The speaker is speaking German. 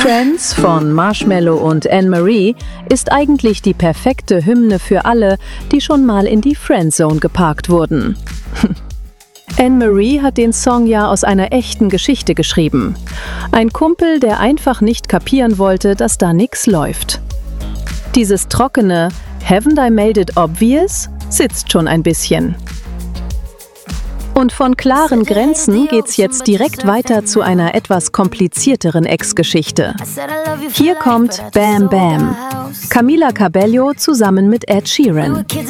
Friends von Marshmello und Anne-Marie ist eigentlich die perfekte Hymne für alle, die schon mal in die Friendzone geparkt wurden. Anne-Marie hat den Song ja aus einer echten Geschichte geschrieben. Ein Kumpel, der einfach nicht kapieren wollte, dass da nix läuft. Dieses trockene "Haven't I made it obvious?" sitzt schon ein bisschen. Und von klaren Grenzen geht's jetzt direkt weiter zu einer etwas komplizierteren Ex-Geschichte. Hier kommt Bam Bam. Camila Cabello zusammen mit Ed Sheeran.